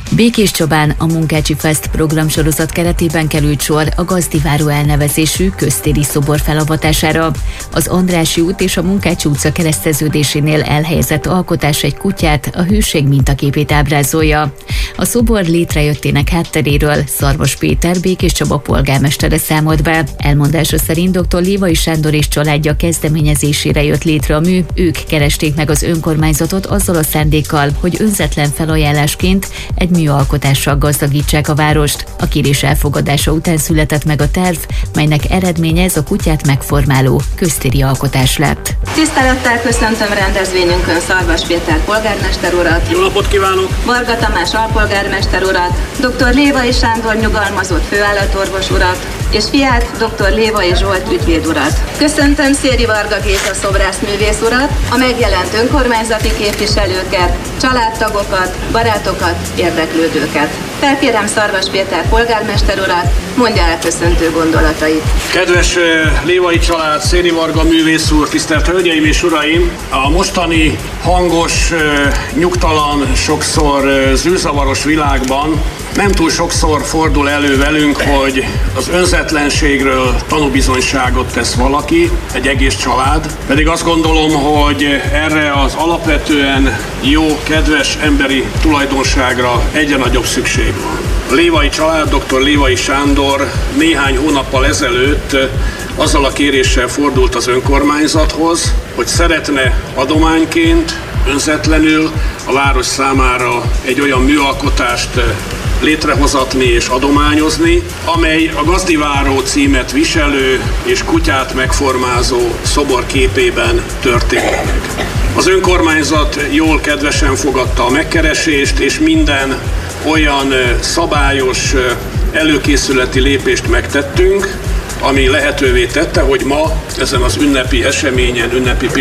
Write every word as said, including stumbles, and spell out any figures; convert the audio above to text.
Békés Csabán a Munkácsi Fest programsorozat keretében került sor a Gazdiváró elnevezésű köztéri szobor felavatására. Az Andrássy út és a Munkácsi utca kereszteződésénél elhelyezett alkotás egy kutyát, a hőség mintaképét ábrázolja. A szobor létrejöttének hátteréről Szarvas Péter, Békés Csaba polgármestere számolt be. Elmondása szerint dr. Lévai Sándor és családja kezdeményezésére jött létre a mű, ők keresték meg az önkormányzatot azzal a szándékkal, hogy önzetlen felajánlásként egy műalkotással gazdagítsák a várost. A kérés elfogadása után született meg a terv, melynek eredménye ez a kutyát megformáló köztéri alkotás lett. Tisztelettel köszöntöm rendezvényünkön Szarvas Péter polgármester urat. Jó napot kívánok! Varga Tamás alpolgármester urat, dr. Lévai Sándor nyugalmazott főállatorvos urat, és fiát, dr. Lévai Zsolt ügyvéd urat. Köszöntöm Széri Varga Géza szobrászművész urat, a megjelent önkormányzati képviselőket, családtagokat, barátokat, érdeklődőket. Felkérem Szarvas Péter polgármester urat, mondja el köszöntő gondolatait. Kedves Lévai család, Széri Varga művész úr, tisztelt hölgyeim és uraim! A mostani hangos, nyugtalan, sokszor zűrzavaros világban nem túl sokszor fordul elő velünk, hogy az önzetlenségről tanúbizonyságot tesz valaki, egy egész család, pedig azt gondolom, hogy erre az alapvetően jó, kedves emberi tulajdonságra egyre nagyobb szükség van. A Lévai család, dr. Lévai Sándor néhány hónappal ezelőtt azzal a kéréssel fordult az önkormányzathoz, hogy szeretne adományként, önzetlenül a város számára egy olyan műalkotást létrehozatni és adományozni, amely a Gazdiváró címet viselő és kutyát megformázó szobor képében történik meg. Az önkormányzat jól kedvesen fogadta a megkeresést, és minden olyan szabályos előkészületi lépést megtettünk, ami lehetővé tette, hogy ma ezen az ünnepi eseményen, ünnepi